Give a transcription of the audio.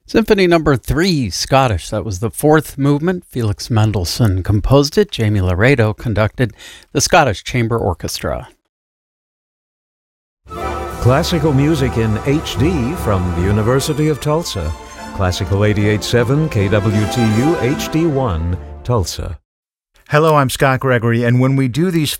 Symphony number 3, Scottish. That was the fourth movement. Felix Mendelssohn composed it. Jamie Laredo conducted the Scottish Chamber Orchestra. Classical music in HD from the University of Tulsa. Classical 88.7 KWTU HD1, Tulsa. Hello, I'm Scott Gregory, and when we do these